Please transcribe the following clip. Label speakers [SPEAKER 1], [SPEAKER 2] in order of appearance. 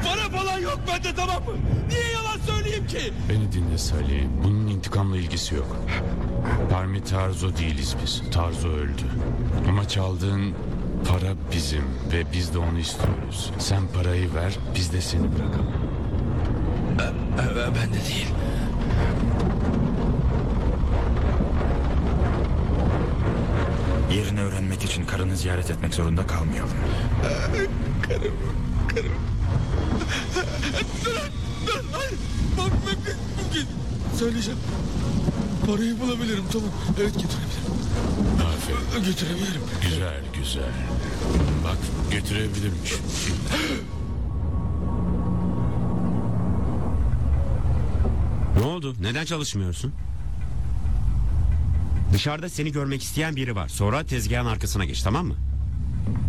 [SPEAKER 1] Para falan yok bende, tamam mı? Niye yalan söyleyeyim ki?
[SPEAKER 2] Beni dinle Salih. Bunun intikamla ilgisi yok. Parmi Tarzo değiliz biz. Tarzo öldü. Ama çaldığın para bizim ve biz de onu istiyoruz. Sen parayı ver, biz de seni bırakalım.
[SPEAKER 1] Ben de değil.
[SPEAKER 3] Yerini öğrenmek için karını ziyaret etmek zorunda kalmayalım.
[SPEAKER 1] Karım. Dur, hayır. Bak, mümkün. Söyleyeceğim. Parayı bulabilirim, tamam. Evet, götürebilirim.
[SPEAKER 2] Aferin.
[SPEAKER 1] Götürebilirim.
[SPEAKER 2] Güzel. Bak, götürebilirmiş.
[SPEAKER 4] Ne oldu? Neden çalışmıyorsun? Dışarıda seni görmek isteyen biri var. Sonra tezgahın arkasına geç, tamam mı?